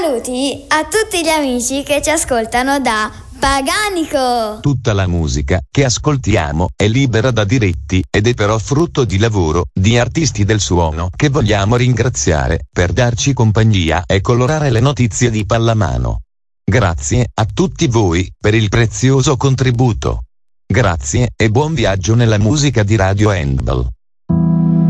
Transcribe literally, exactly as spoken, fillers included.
Saluti a tutti gli amici che ci ascoltano da Paganico. Tutta la musica che ascoltiamo è libera da diritti ed è però frutto di lavoro di artisti del suono che vogliamo ringraziare per darci compagnia e colorare le notizie di pallamano. Grazie a tutti voi per il prezioso contributo. Grazie e buon viaggio nella musica di Radio Handball.